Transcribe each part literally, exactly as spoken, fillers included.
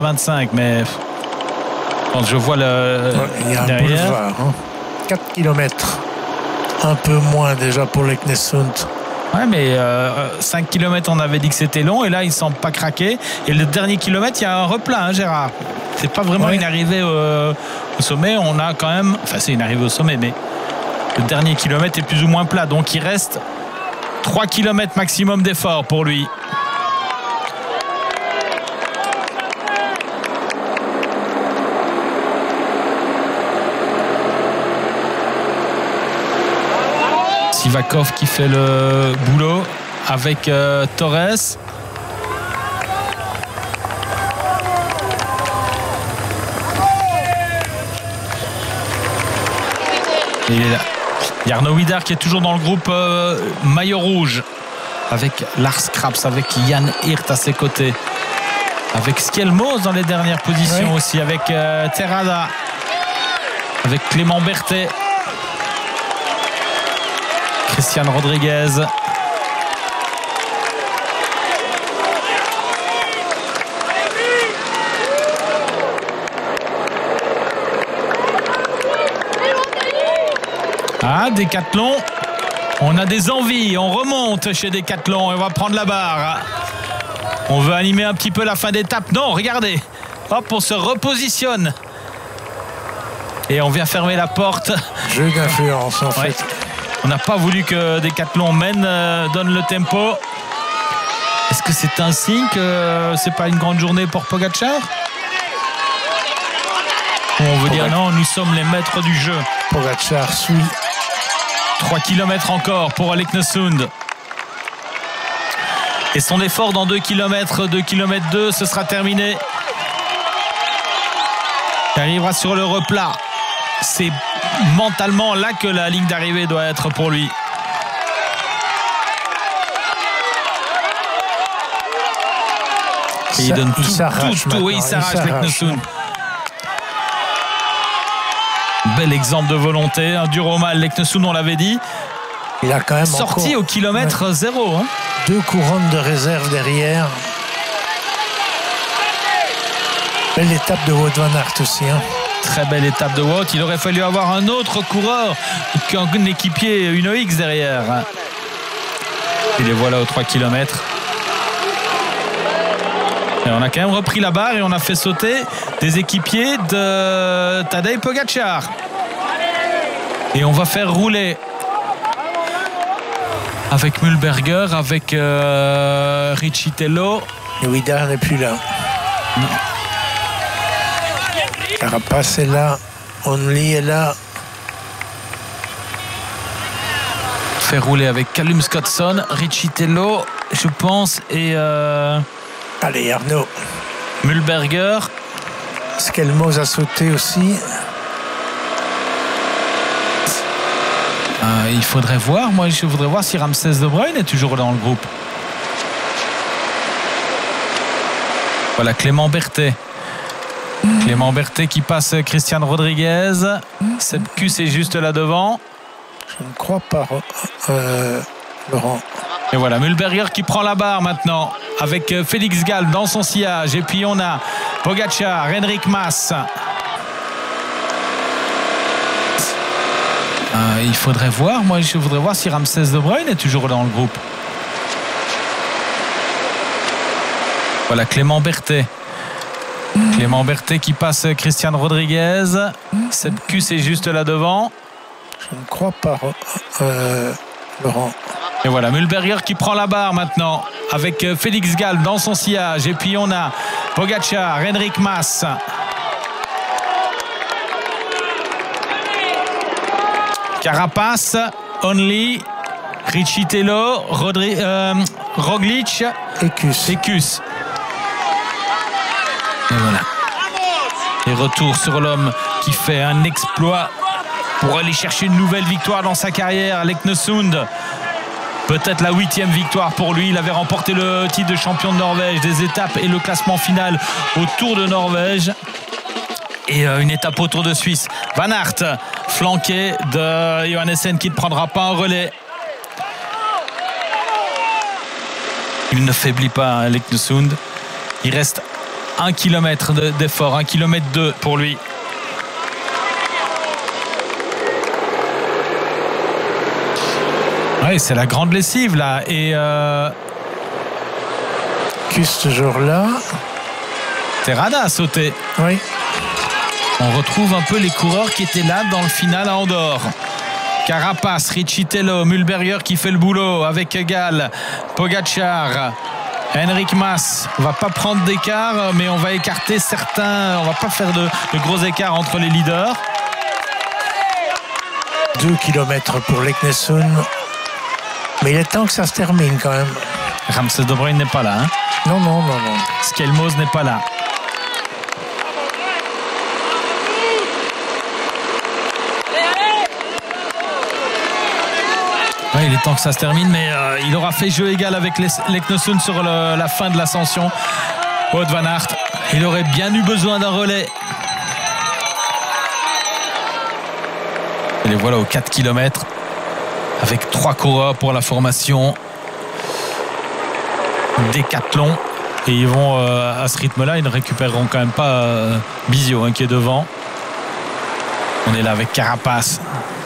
vingt-cinq, mais quand je vois le ouais, il y a un derrière, boulevard, hein. quatre kilomètres, un peu moins déjà pour l'Eknesund. ouais, mais euh, cinq kilomètres, on avait dit que c'était long, et là, il ne semble pas craquer. Et le dernier kilomètre, il y a un replat, hein, Gérard. C'est pas vraiment ouais. une arrivée au, au sommet. On a quand même, enfin, c'est une arrivée au sommet, mais le dernier kilomètre est plus ou moins plat. Donc, il reste trois kilomètres maximum d'effort pour lui. Sivakov qui fait le boulot avec euh, Torres. Et il est là. Il y a Arnaud Widar qui est toujours dans le groupe euh, maillot rouge avec Lars Krabs, avec Jan Hirt à ses côtés, avec Skelmos dans les dernières positions oui. aussi, avec euh, Terrada, avec Clément Berthet, Christian Rodriguez. Ah, Decathlon, on a des envies, on remonte chez Decathlon et on va prendre la barre. On veut animer un petit peu la fin d'étape. Non, regardez, hop, on se repositionne. Et on vient fermer la porte. Jeu d'influence en ouais. fait. On n'a pas voulu que Decathlon mène, euh, donne le tempo. Est-ce que c'est un signe que c'est pas une grande journée pour Pogačar? Ou on veut Pogačar. dire non, nous sommes les maîtres du jeu. Pogačar suit. trois kilomètres encore pour l'Eknesund. Et son effort dans deux kilomètres, deux kilomètres deux, ce sera terminé. Il arrivera sur le replat. C'est mentalement là que la ligne d'arrivée doit être pour lui. Et il donne tout, il s'arrache tout, tout, oui, il s'arrache l'Eknesund. Bel exemple de volonté, un dur au mal, l'Eknesund, on l'avait dit. Il a quand même sorti au kilomètre ouais. zéro. Hein. Deux couronnes de réserve derrière. Belle étape de Wout van Aert aussi. Hein. Très belle étape de Wout. Il aurait fallu avoir un autre coureur qu'un équipier, une O X derrière. Et les voilà aux trois kilomètres. Et on a quand même repris la barre et on a fait sauter des équipiers de Tadej Pogačar. Et on va faire rouler avec Mühlberger, avec euh, Riccitello. Et Widar n'est plus là. Non. Carapaz est là, Only est là. Fait rouler avec Callum Scottson, Riccitello, je pense, et euh... allez Arnaud. Mühlberger. Skelmos a sauté aussi. Euh, il faudrait voir, moi je voudrais voir si Ramsès De Bruyne est toujours dans le groupe. Voilà Clément Berthet. Mmh. Clément Berthet qui passe Christian Rodriguez. Mmh. Sepkus est juste là devant. Je ne crois pas, euh, Laurent. Et voilà, Mühlberger qui prend la barre maintenant avec Félix Gall dans son sillage. Et puis on a Pogačar, Enric Mas. Euh, il faudrait voir, moi je voudrais voir si Ramsès De Bruyne est toujours dans le groupe. Voilà Clément Berthet. Mmh. Clément Berthet qui passe Christian Rodriguez. Mmh. Sepkus est juste là devant. Je ne crois pas, euh, Laurent. Et voilà, Mühlberger qui prend la barre maintenant avec Félix Gall dans son sillage. Et puis on a Pogačar, Enric Mas. Carapaz, Only, Riccitello, Rodri, euh, Roglic, Sepkus. Sepkus. Et voilà. Et retour sur l'homme qui fait un exploit pour aller chercher une nouvelle victoire dans sa carrière, l'Eknesund. Peut-être la huitième victoire pour lui. Il avait remporté le titre de champion de Norvège, des étapes et le classement final au Tour de Norvège. Et une étape au Tour de Suisse. Van Aert, flanqué de Johannessen qui ne prendra pas un relais. Il ne faiblit pas, hein, l'Eknesund. Il reste un kilomètre d'effort, un kilomètre deux pour lui. Oui, c'est la grande lessive là. Et euh... Kuss toujours là. Terrada a sauté. Oui. On retrouve un peu les coureurs qui étaient là dans le final à Andorre. Carapaz, Riccitello, Mühlberger qui fait le boulot avec Gall, Pogacar, Enric Mas. On va pas prendre d'écart, mais on va écarter certains. On va pas faire de, de gros écarts entre les leaders. Deux kilomètres pour Leknessund. Mais il est temps que ça se termine quand même. Ramses De Bruyne n'est pas là. Hein. Non, non, non, non. Skelmos n'est pas là. Ouais, il est temps que ça se termine, mais euh, il aura fait jeu égal avec Leknessund sur le, la fin de l'ascension. Wout van Aert, il aurait bien eu besoin d'un relais. Et les voilà aux quatre kilomètres avec trois coureurs pour la formation Décathlon. Et ils vont euh, à ce rythme-là, ils ne récupéreront quand même pas euh, Bisio hein, qui est devant. On est là avec Carapaz.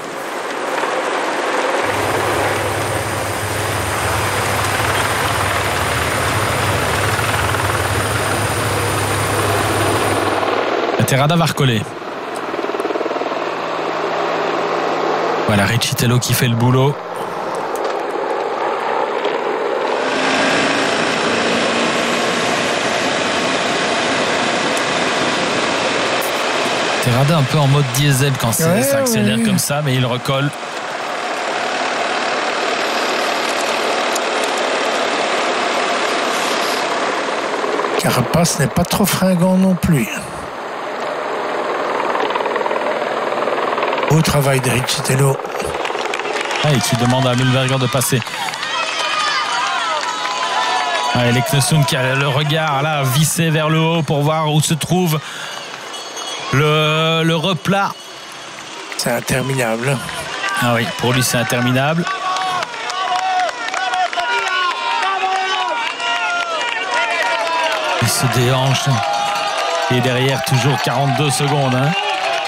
Terrada va recoller. Voilà, Riccitello qui fait le boulot. Terrada un peu en mode diesel quand ouais, ça accélère ouais. comme ça, mais il recolle. Carapaz n'est pas trop fringant non plus. Beau travail de Riccitello. Ah, et qui demande à Mühlberger de passer. Ah, Leknessund qui a le regard là vissé vers le haut pour voir où se trouve le, le replat. C'est interminable. Ah oui, pour lui c'est interminable. Il se déhanche. Et derrière toujours quarante-deux secondes. Hein.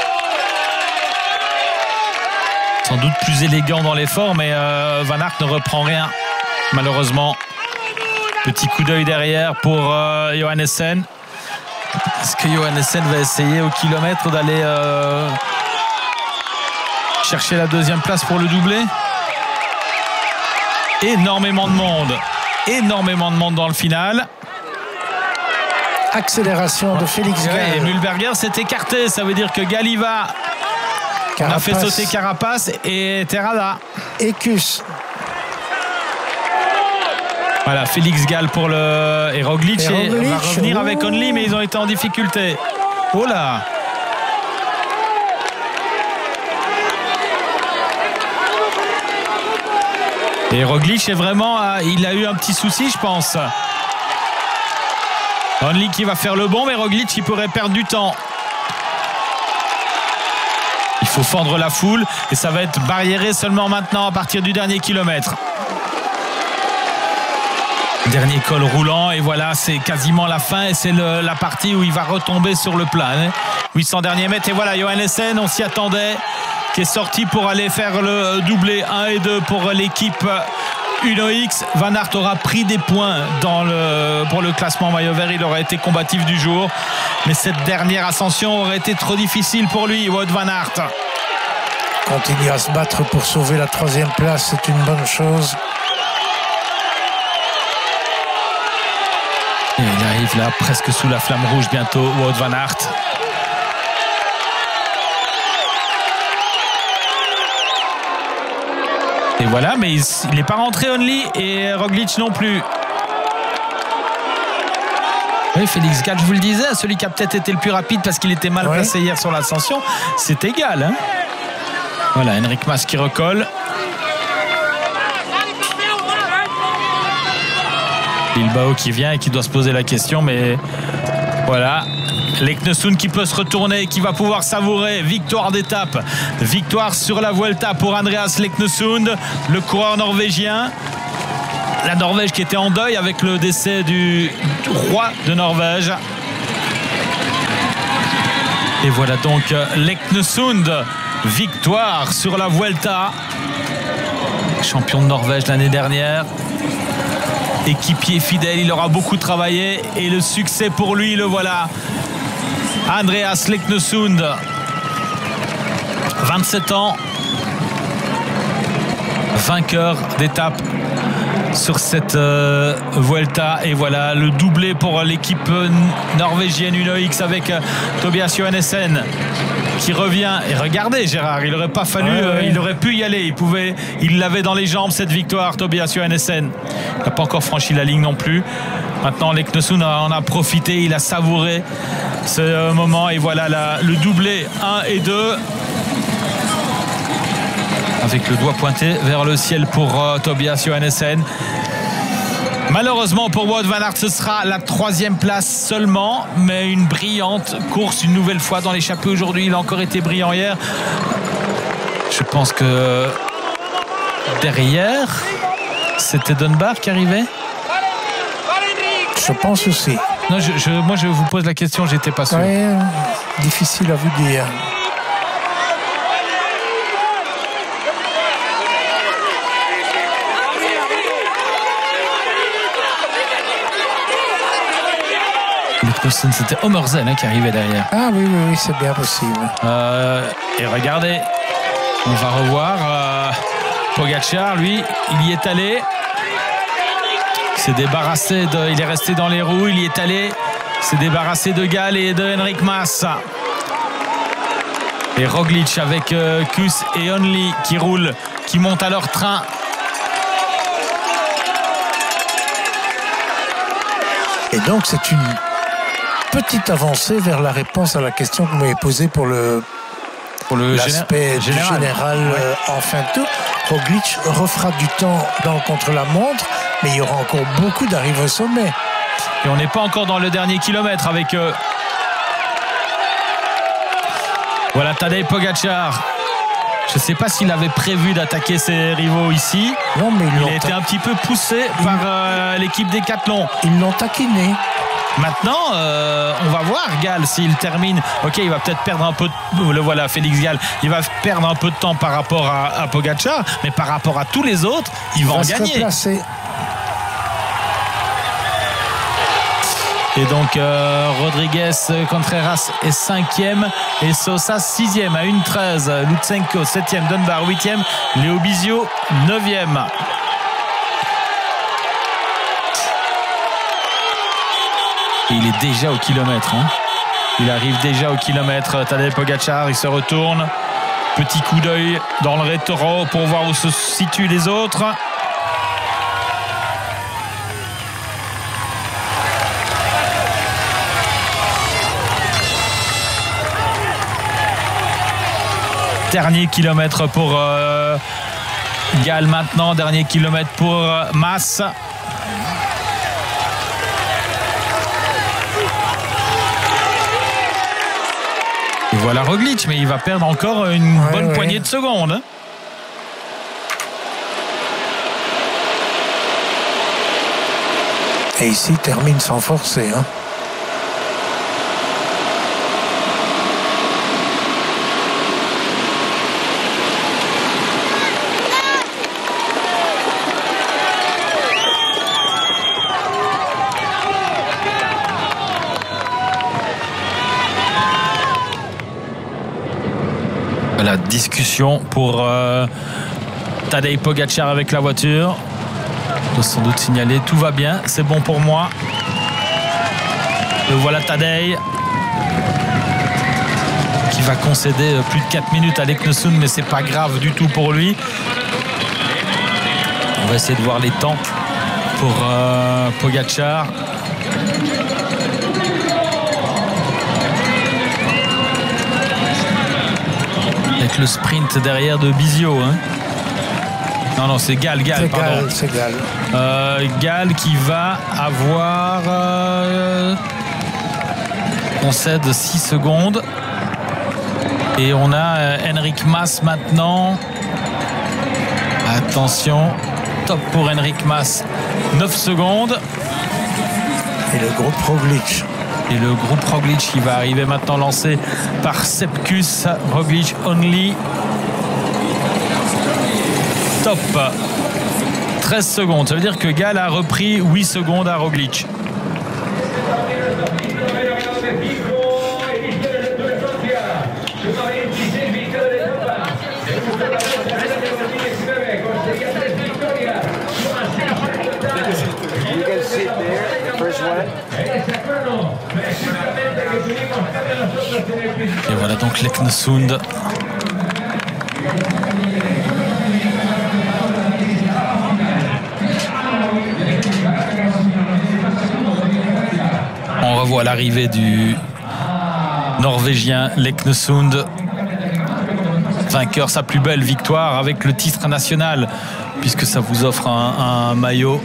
Sans doute plus élégant dans l'effort, mais euh, Van Aert ne reprend rien, malheureusement. Petit coup d'œil derrière pour euh, Johannessen. Est-ce que Johannessen va essayer au kilomètre d'aller euh, chercher la deuxième place pour le doublé? Énormément de monde. Énormément de monde dans le final. Accélération de Félix Gall. Ouais, et Mühlberger s'est écarté, ça veut dire que Gall y va. On a fait sauter Carapaz et Terrada. Et Kuss. Voilà, Félix Gall pour le et Roglic, et Roglic et va revenir oh. avec Only, mais ils ont été en difficulté. Oh là. Et Roglic est vraiment, il a eu un petit souci, je pense. Only qui va faire le bon, mais Roglic il pourrait perdre du temps. Il faut fendre la foule et ça va être barriéré seulement maintenant à partir du dernier kilomètre. Dernier col roulant et voilà, c'est quasiment la fin et c'est le, la partie où il va retomber sur le plat. Hein. huit cents derniers mètres et voilà, Johannessen, on s'y attendait, qui est sorti pour aller faire le doublé un et deux pour l'équipe Uno X. Van Aert aura pris des points dans le, pour le classement maillot vert, il aurait été combatif du jour. Mais cette dernière ascension aurait été trop difficile pour lui, Wout van Aert. Continue à se battre pour sauver la troisième place, c'est une bonne chose. Et il arrive là, presque sous la flamme rouge bientôt, Wout van Aert. Et voilà, mais il n'est pas rentré Only et Roglic non plus. Oui, Félix Gall, je vous le disais, celui qui a peut-être été le plus rapide parce qu'il était mal ouais. placé hier sur l'ascension, c'est égal. Hein. Voilà, Enric Mas qui recolle. Bilbao qui vient et qui doit se poser la question, mais voilà. Leknessund qui peut se retourner, qui va pouvoir savourer. Victoire d'étape, victoire sur la Vuelta pour Andreas Leknessund, le coureur norvégien. La Norvège qui était en deuil avec le décès du roi de Norvège. Et voilà donc Leknesund, victoire sur la Vuelta. Champion de Norvège l'année dernière. Équipier fidèle, il aura beaucoup travaillé et le succès pour lui, le voilà. Andreas Leknesund, vingt-sept ans, vainqueur d'étape sur cette euh, Vuelta. Et voilà le doublé pour l'équipe norvégienne Uno X avec euh, Tobias Johannessen qui revient. Et regardez Gérard, il n'aurait pas fallu, ouais, ouais. Euh, il aurait pu y aller, il pouvait, il l'avait dans les jambes cette victoire. Tobias Johannessen n'a pas encore franchi la ligne non plus. Maintenant Leknesund en a profité, il a savouré ce moment et voilà la, le doublé un et deux avec le doigt pointé vers le ciel pour euh, Tobias Johannessen. Malheureusement pour Wout van Aert, ce sera la troisième place seulement, mais une brillante course une nouvelle fois dans l'échappée aujourd'hui. Il a encore été brillant hier. Je pense que derrière, c'était Dunbar qui arrivait. Je pense aussi. Non, je, je, moi je vous pose la question, j'étais pas sûr. Ouais, difficile à vous dire. C'était Omerzen hein, qui arrivait derrière. Ah oui, oui, oui, c'est bien possible. Euh, et regardez, on va revoir euh, Pogačar, lui, il y est allé. Il s'est débarrassé de, il est resté dans les roues, il y est allé. Il s'est débarrassé de Gall et de Henrik Mas. Et Roglic avec euh, Kuss et Only qui roulent, qui montent à leur train. Et donc c'est une petite avancée vers la réponse à la question que vous m'avez posée pour le pour le l'aspect général, général ouais. euh, en fin de tour. Roglic refera du temps dans le contre-la-montre, mais il y aura encore beaucoup d'arrivées au sommet. Et on n'est pas encore dans le dernier kilomètre avec eux. Voilà Tadej Pogačar. Je ne sais pas s'il avait prévu d'attaquer ses rivaux ici. Non, mais il a été un petit peu poussé il... par euh, l'équipe Decathlon. Ils l'ont taquiné. Maintenant, euh, on va voir Gall s'il termine. Ok, il va peut-être perdre un peu de... Le voilà, Félix Gall. Il va perdre un peu de temps par rapport à, à Pogačar, mais par rapport à tous les autres, il, il va en se gagner. Replacer. Et donc euh, Rodriguez Contreras est cinquième et Sosa sixième à une treize. Lutsenko septième, Dunbar huitième, Léo Bizio neuvième. Et il est déjà au kilomètre. Hein. Il arrive déjà au kilomètre. Tadej Pogačar, il se retourne. Petit coup d'œil dans le rétro pour voir où se situent les autres. Dernier kilomètre pour euh, Gall maintenant. Dernier kilomètre pour euh, Mas. Et voilà Roglic, mais il va perdre encore une ouais, bonne ouais. poignée de secondes. Et ici, il termine sans forcer. Hein. La discussion pour euh, Tadej Pogačar avec la voiture. Il doit sans doute signaler tout va bien, c'est bon pour moi. Le voilà Tadej qui va concéder plus de quatre minutes à Leknesund, mais c'est pas grave du tout pour lui. On va essayer de voir les temps pour euh, Pogačar. Avec le sprint derrière de Bizio. Hein. Non, non, c'est Gall, Gall, c'est pardon. Gall, c'est Gall. Euh, Gall qui va avoir... Euh, on cède six secondes. Et on a euh, Henrik Mas maintenant. Attention, top pour Henrik Mas. neuf secondes. Et le groupe Roglic. Et le groupe Roglic qui va arriver maintenant, lancé par Sepkus. Roglic only. Top. treize secondes. Ça veut dire que Gall a repris huit secondes à Roglic. Et voilà donc l'Eknesund. On revoit l'arrivée du Norvégien l'Eknesund, vainqueur, sa plus belle victoire avec le titre national, puisque ça vous offre un, un maillot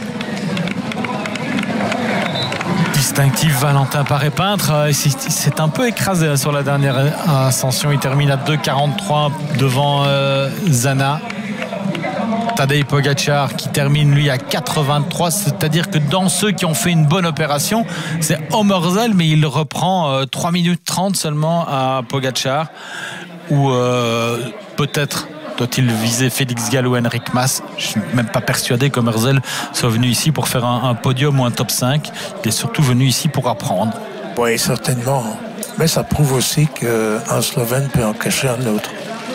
distinctif. Valentin Paré-Peintre c'est un peu écrasé sur la dernière ascension. Il termine à deux quarante-trois devant euh, Zana. Tadej Pogačar qui termine lui à quatre-vingt-trois, c'est-à-dire que dans ceux qui ont fait une bonne opération, c'est Omerzell, mais il reprend euh, trois minutes trente seulement à Pogačar, ou euh, peut-être doit-il viser Félix Gall ou Enric Mas. Je ne suis même pas persuadé qu'Omerzell soit venu ici pour faire un, un podium ou un top cinq. Il est surtout venu ici pour apprendre. Oui, certainement. Mais ça prouve aussi qu'un Slovène peut en cacher un autre.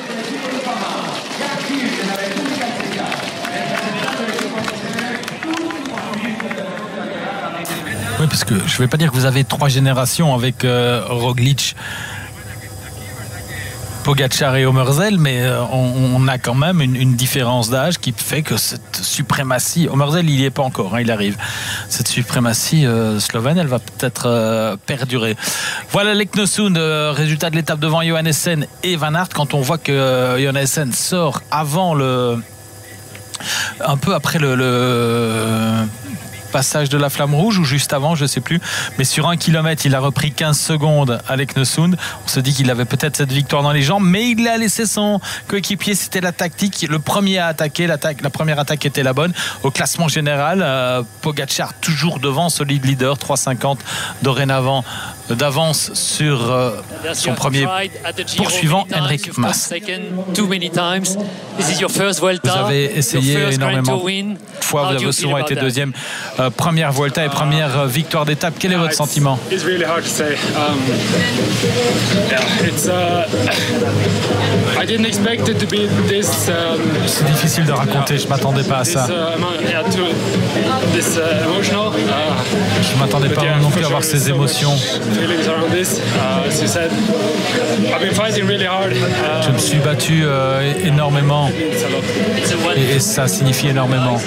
Oui, parce que je ne vais pas dire que vous avez trois générations avec euh, Roglic, Pogačar et Omerzell, mais euh, on, on a quand même une, une différence d'âge qui fait que cette suprématie, Omerzell il n'y est pas encore, hein, il arrive, cette suprématie euh, slovène, elle va peut-être euh, perdurer. Voilà l'Eknesund, euh, résultat de l'étape devant Johannessen et Van Aert. Quand on voit que euh, Johannessen sort avant le, un peu après le, le passage de la flamme rouge, ou juste avant, je ne sais plus, mais sur un kilomètre il a repris quinze secondes à l'Eknesund. On se dit qu'il avait peut-être cette victoire dans les jambes, mais il a laissé son coéquipier. C'était la tactique, le premier à attaquer. L'attaque, la première attaque était la bonne. Au classement général, euh, Pogačar toujours devant, solide leader, trois cinquante dorénavant d'avance sur euh, son premier poursuivant, Enric Mas. Vous avez essayé énormément de fois, vous avez souvent été deuxième. Euh, première Vuelta et première euh, victoire d'étape. Quel est votre sentiment? C'est difficile de raconter, je ne m'attendais pas à ça. Je ne m'attendais pas non plus à avoir ces émotions. Je me suis battu euh, énormément et, et ça signifie énormément.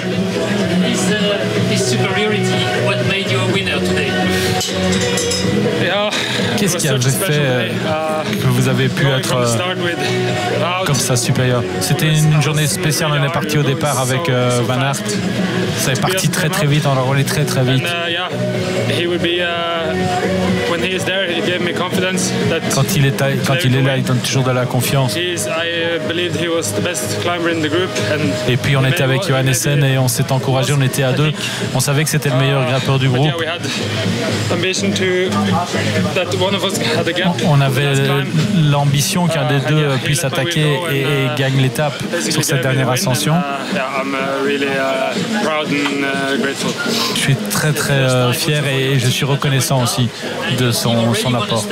Qu'est-ce qui avait fait euh, que vous avez pu être euh, comme ça supérieur? C'était une journée spéciale, on est parti au départ avec euh, Van Aert. Ça est parti très très vite, on a roulé très très vite. Quand il est, quand il est là, il donne toujours de la confiance. Et puis on était avec Johannessen et on s'est encouragé, on était à deux. On savait que c'était le meilleur grimpeur du groupe. On avait l'ambition qu'un des deux puisse attaquer et, et gagne l'étape sur cette dernière ascension. Je suis très très euh, fier et je suis reconnaissant aussi de son, son apport.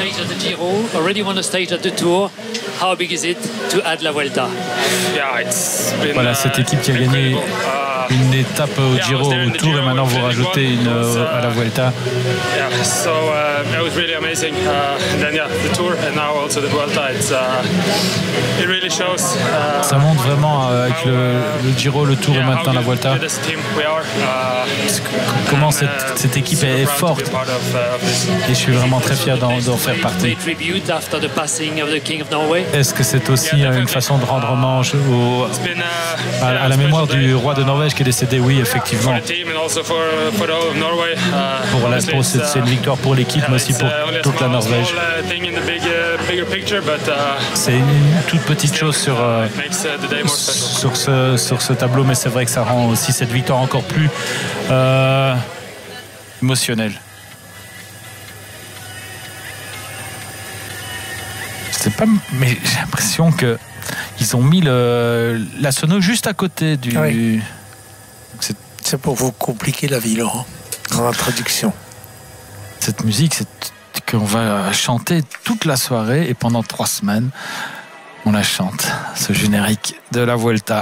Voilà cette équipe qui a gagné une étape au Giro, au Tour, et maintenant vous rajoutez une euh, à la Vuelta. Ça montre vraiment euh, avec le, le Giro, le Tour et maintenant la Vuelta, comment cette, cette équipe est forte, et je suis vraiment très fier d'en, d'en faire partie. Est-ce que c'est aussi une façon de rendre hommage au, à, à la mémoire du roi de Norvège qui est décédé? Oui, effectivement. Pour la, pour, c'est, c'est une victoire pour l'équipe, mais aussi pour toute la Norvège. C'est une toute petite chose sur, euh, sur, ce, sur ce tableau, mais c'est vrai que ça rend aussi cette victoire encore plus euh, émotionnelle. sais pas, mais j'ai l'impression que ils ont mis le, la sono juste à côté du. Oui. C'est... c'est pour vous compliquer la vie, Laurent, dans l'introduction. Cette musique, c'est qu'on va chanter toute la soirée et pendant trois semaines, on la chante. Ce générique de la Vuelta.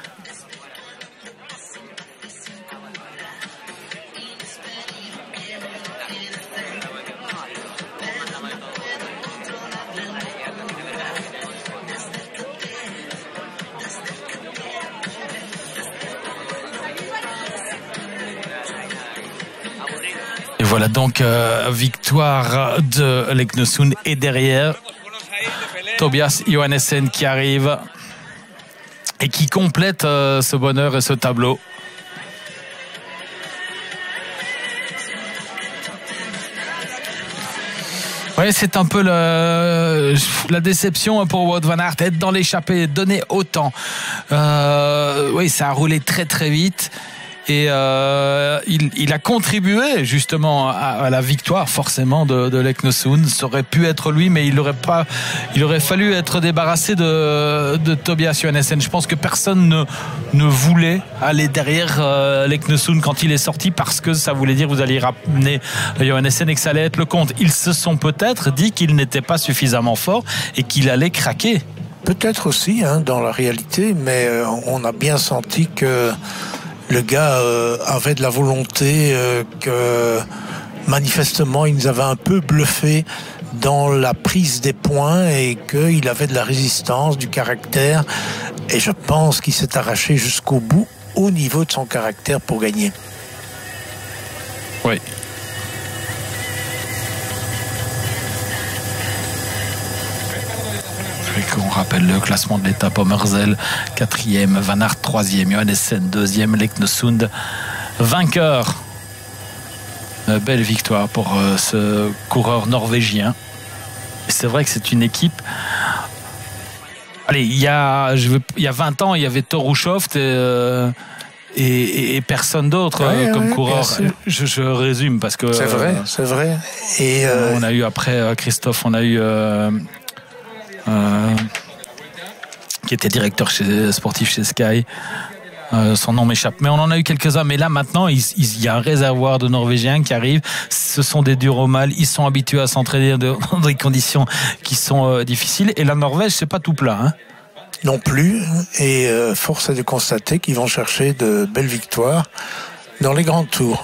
Et voilà donc euh, victoire de Leknesund et derrière Tobias Johannesen qui arrive et qui complète euh, ce bonheur et ce tableau. Oui, c'est un peu le, la déception pour Wout van Aert, être dans l'échappée, donner autant. Euh, oui, ça a roulé très très vite. Et euh, il, il a contribué justement à, à la victoire forcément de, de Leknesund. Ça aurait pu être lui, mais il aurait pas, il aurait fallu être débarrassé de, de Tobias Johannesen. Je pense que personne ne, ne voulait aller derrière euh, Leknesund quand il est sorti parce que ça voulait dire que vous alliez ramener Johannesen et que ça allait être le compte. Ils se sont peut-être dit qu'il n'était pas suffisamment fort et qu'il allait craquer. Peut-être aussi, hein, dans la réalité, mais euh, on a bien senti que le gars euh, avait de la volonté, euh, que manifestement il nous avait un peu bluffé dans la prise des points et qu'il avait de la résistance, du caractère. Et je pense qu'il s'est arraché jusqu'au bout au niveau de son caractère pour gagner. Oui. On rappelle le classement de l'étape: Omerzel quatrième, Van Aert troisième, Johannesen deuxième, Leknesund vainqueur. Une belle victoire pour euh, ce coureur norvégien. Et c'est vrai que c'est une équipe. Allez, il y a, je veux, il y a vingt ans, il y avait Toru Schoft et, euh, et, et, et personne d'autre ouais, euh, comme ouais, coureur. Je, je résume parce que c'est vrai, euh, c'est vrai. Et euh... on a eu après Christophe, on a eu. Euh, Euh, qui était directeur chez, sportif chez Sky. Euh, son nom m'échappe, mais on en a eu quelques-uns. Mais là maintenant, il, il y a un réservoir de Norvégiens qui arrivent. Ce sont des durs au mal. Ils sont habitués à s'entraîner dans des conditions qui sont euh, difficiles. Et la Norvège, c'est pas tout plat, hein. Non plus. Et euh, force est de constater qu'ils vont chercher de belles victoires dans les grands tours.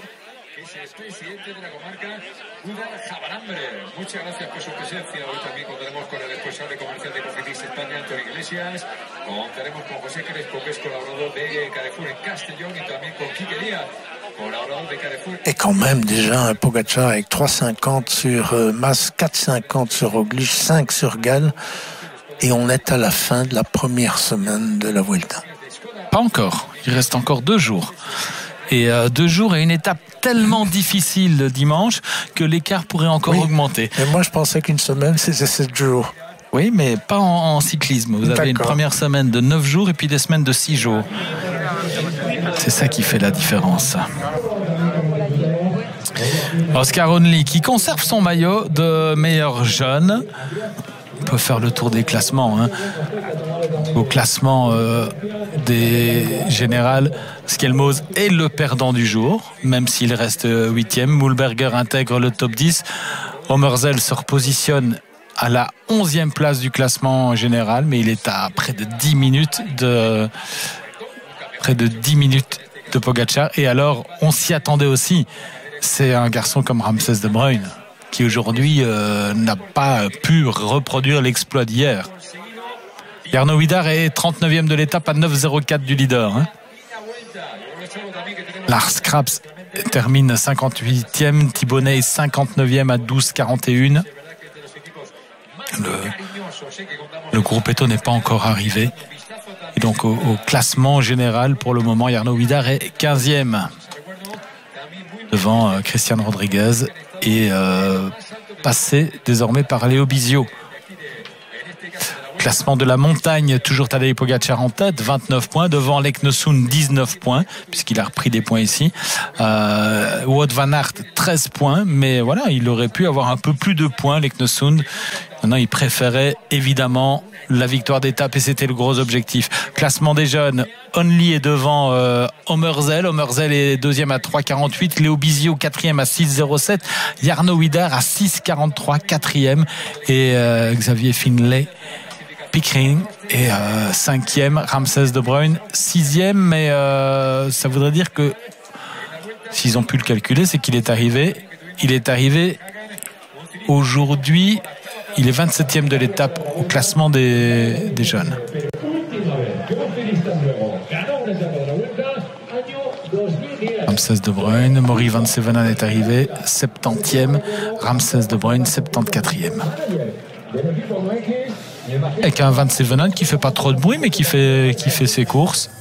Contaremos con José Crespo, que es colaborador de Carrefour en Castellón, y también con Quique Díaz, colaborador de Carrefour. Et quand même déjà un Pogacar avec trois cinquante sur euh, Mas, quatre cinquante sur Roglic, cinq sur Gall, et on est à la fin de la première semaine de la Vuelta. Pas encore, il reste encore deux jours. Et euh, deux jours et une étape tellement difficile le dimanche que l'écart pourrait encore oui. augmenter. Et moi je pensais qu'une semaine c'était sept jours. Oui, mais pas en, en cyclisme. Vous avez une première semaine de neuf jours et puis des semaines de six jours. C'est ça qui fait la différence. Oscar Onley qui conserve son maillot de meilleur jeune. On peut faire le tour des classements. Hein. Au classement euh, des générales, Skelmose est le perdant du jour, même s'il reste huitième. Mühlberger intègre le top dix. Omerzel se repositionne à la onzième place du classement général, mais il est à près de dix minutes de près de dix minutes de Pogacar. Et alors, on s'y attendait aussi. C'est un garçon comme Ramses de Bruyne qui aujourd'hui euh, n'a pas pu reproduire l'exploit d'hier. Jarno Widar est trente-neuvième de l'étape à neuf zéro quatre du leader. Hein. Lars Krabs termine cinquante-huitième, Thibaunet cinquante-neuvième à douze quarante et un. Le, le groupe Eto n'est pas encore arrivé. Et donc au, au classement général, pour le moment, Jarno Widar est quinzième. Devant euh, Christian Rodriguez et euh, passé désormais par Léo Bizio. Classement de la montagne, toujours Tadej Pogačar en tête, vingt-neuf points, devant Leknessund, dix-neuf points, puisqu'il a repris des points ici. Euh, Wout van Aert, treize points, mais voilà, il aurait pu avoir un peu plus de points, Leknessund. Maintenant, il préférait évidemment la victoire d'étape et c'était le gros objectif. Classement des jeunes, Only est devant euh, Omerzell. Omerzell est deuxième à trois quarante-huit. Léo Bizio, quatrième à six zéro sept. Jarno Widar à six quarante-trois, quatrième. Et euh, Xavier Finlay, Pickering est euh, cinquième. Ramses de Bruyne, sixième. Mais euh, ça voudrait dire que s'ils ont pu le calculer, c'est qu'il est arrivé. Il est arrivé aujourd'hui. Il est vingt-septième de l'étape au classement des, des jeunes. Ramses de Bruyne, Maury Van Sevenen est arrivé septantième, Ramses de Bruyne septantaquatrième. Avec un Van Sevenen qui fait pas trop de bruit mais qui fait, qui fait ses courses.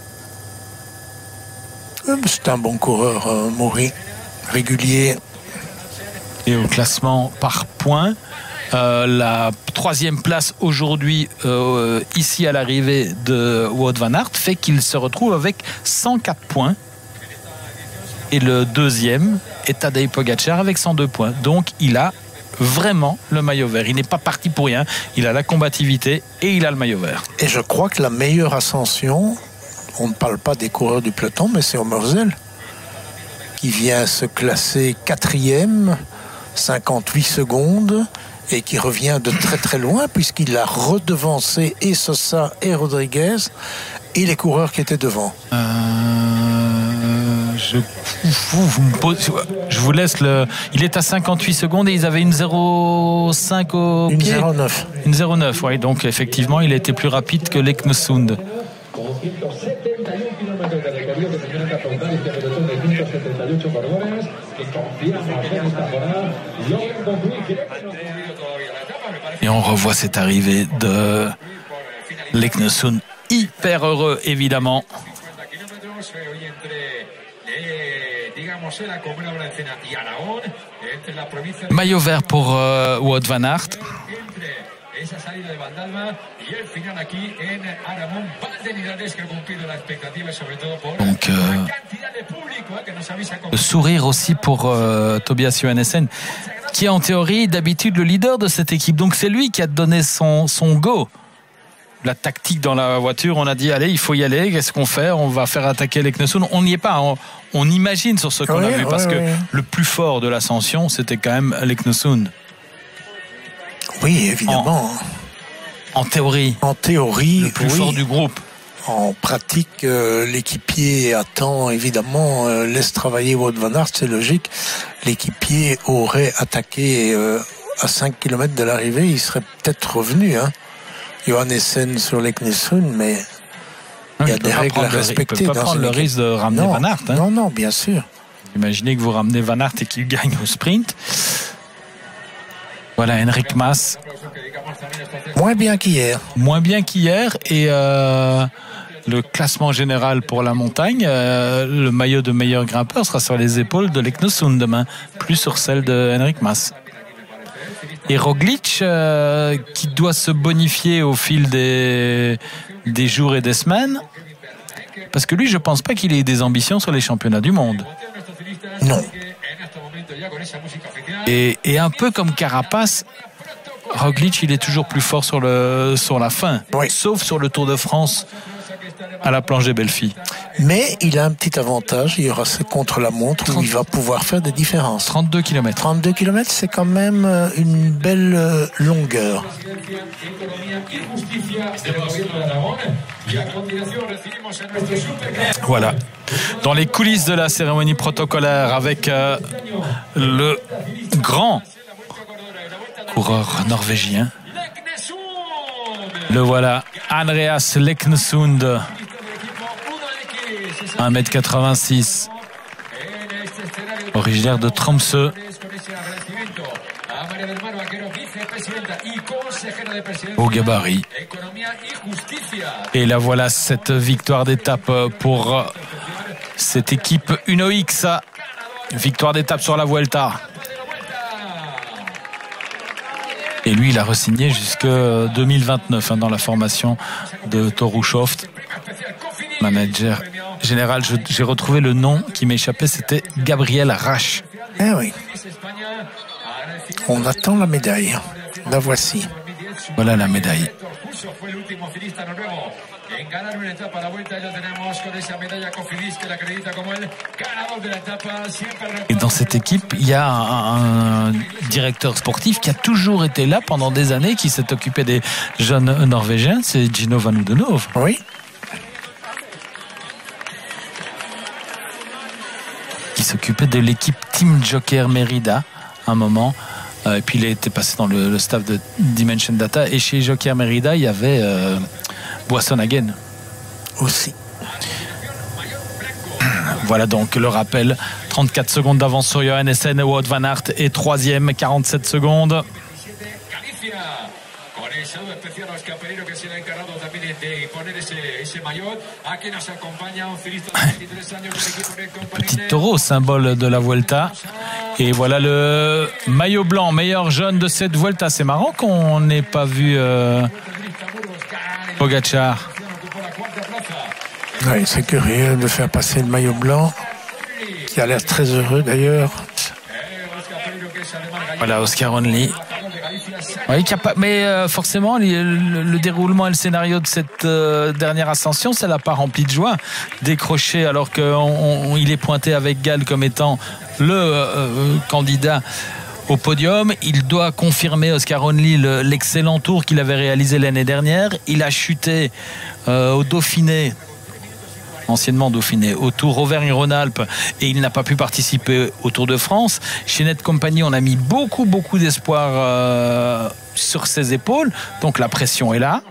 C'est un bon coureur, euh, Maury, régulier. Et au classement par points, Euh, la troisième place aujourd'hui euh, ici à l'arrivée de Wout van Aert fait qu'il se retrouve avec cent quatre points et le deuxième est Tadej Pogačar avec cent deux points, donc il a vraiment le maillot vert, il n'est pas parti pour rien, il a la combativité et il a le maillot vert. Et je crois que la meilleure ascension, on ne parle pas des coureurs du peloton, mais c'est Omerzell qui vient se classer quatrième, cinquante-huit secondes, et qui revient de très très loin puisqu'il a redevancé et Sosa et Rodriguez et les coureurs qui étaient devant. Euh, je, vous, vous me posez, je vous laisse le. Il est à cinquante-huit secondes et ils avaient une zéro cinq au une pied. zéro neuf. Une zéro neuf, oui. Donc effectivement, il a été plus rapide que Leknessund. Et on revoit cette arrivée de Leknessund, hyper heureux évidemment. Maillot vert pour euh, Wout van Aert. Donc euh, le sourire aussi pour euh, Tobias Johannessen, qui est en théorie d'habitude le leader de cette équipe. Donc c'est lui qui a donné son, son go. La tactique dans la voiture, on a dit allez, il faut y aller, qu'est-ce qu'on fait? On va faire attaquer Leknessund. On n'y est pas, on, on imagine sur ce qu'on oui, a vu oui, parce oui. que le plus fort de l'ascension c'était quand même Leknessund. Oui, évidemment. En, en théorie. En théorie, le plus oui. fort du groupe. En pratique, euh, l'équipier attend, évidemment, euh, laisse travailler Wout van Aert, c'est logique. L'équipier aurait attaqué euh, à cinq kilomètres de l'arrivée, il serait peut-être revenu. Hein. Johannessen sur Leknessund, mais il y a des règles à respecter. Il ne peut pas prendre le risque de ramener non, Van Aert. Hein. Non, non, bien sûr. Imaginez que vous ramenez Van Aert et qu'il gagne au sprint. Voilà, Enric Mas. Moins bien qu'hier. Moins bien qu'hier. Et euh, le classement général pour la montagne, euh, le maillot de meilleur grimpeur sera sur les épaules de Leknessund demain, plus sur celle de Enric Mas. Et Roglic, euh, qui doit se bonifier au fil des, des jours et des semaines, parce que lui, je ne pense pas qu'il ait des ambitions sur les championnats du monde. Non. Et, et un peu comme Carapace, Roglic, il est toujours plus fort sur, le, sur la fin, oui. Sauf sur le Tour de France à la planche des belles filles. Mais il a un petit avantage, il y aura ce contre-la-montre trente où il va pouvoir faire des différences. trente-deux kilomètres. trente-deux kilomètres, c'est quand même une belle longueur. Voilà. Dans les coulisses de la cérémonie protocolaire avec euh, le grand coureur norvégien. Le voilà, Andreas Leknessund, un mètre quatre-vingt-six, originaire de Tromsø. Au gabarit. Et là voilà cette victoire d'étape pour cette équipe Uno X. Victoire d'étape sur la Vuelta. Et lui, il a re-signé jusqu'en deux mille vingt-neuf hein, dans la formation de Toru Shoft. Manager général, je, j'ai retrouvé le nom qui m'échappait, c'était Gabriel Rache. Eh oui. On attend la médaille. La voici. Voilà la médaille. Et dans cette équipe, il y a un, un directeur sportif qui a toujours été là pendant des années, qui s'est occupé des jeunes Norvégiens, c'est Gino Van Oudenhoven. Oui. Qui s'occupait de l'équipe Team Joker Merida à un moment. Et puis il a été passé dans le, le staff de Dimension Data. Et chez Joker Merida, il y avait euh, Boissonhagen. Aussi. Voilà donc le rappel. trente-quatre secondes d'avance sur Johannesen. Wout van Aert est troisième, quarante-sept secondes. Petit taureau, symbole de la Vuelta. Et voilà le maillot blanc, meilleur jeune de cette Vuelta. C'est marrant qu'on n'ait pas vu euh, Pogačar. Oui, c'est curieux de faire passer le maillot blanc, qui a l'air très heureux d'ailleurs. Voilà, Oscar Onley. Oui, mais euh, forcément, le, le, le déroulement et le scénario de cette euh, dernière ascension, ça l'a pas rempli de joie. Décroché alors qu'il est pointé avec Gall comme étant le euh, candidat au podium. Il doit confirmer, Oscar Onley, le, l'excellent tour qu'il avait réalisé l'année dernière. Il a chuté euh, au Dauphiné. Anciennement Dauphiné, au Tour Auvergne-Rhône-Alpes, et il n'a pas pu participer au Tour de France. Chez Net Company, on a mis beaucoup, beaucoup d'espoir euh, sur ses épaules, donc la pression est là.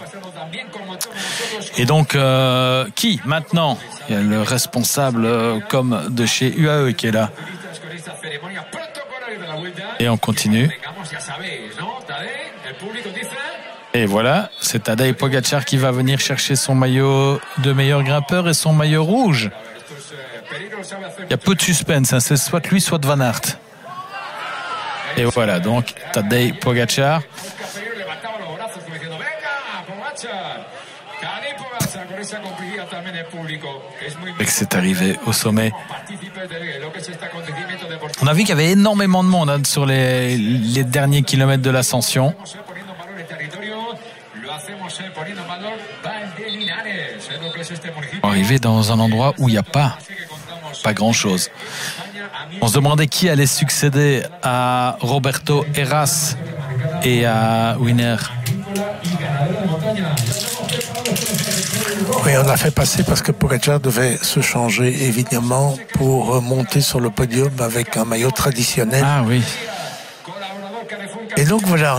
Et donc, euh, qui maintenant? Il y a le responsable euh, comme de chez U A E qui est là. Et on continue. Et voilà, c'est Tadej Pogačar qui va venir chercher son maillot de meilleur grimpeur et son maillot rouge. Il y a peu de suspense, hein, c'est soit lui, soit Van Aert. Et voilà, donc Tadej Pogačar. Et que c'est arrivé au sommet. On a vu qu'il y avait énormément de monde hein, sur les, les derniers kilomètres de l'ascension. Arrivé dans un endroit où il n'y a pas, pas grand chose. On se demandait qui allait succéder à Roberto Heras et à Winner. Oui, on a fait passer parce que Pogačar devait se changer évidemment pour monter sur le podium avec un maillot traditionnel. Ah oui. Et donc voilà.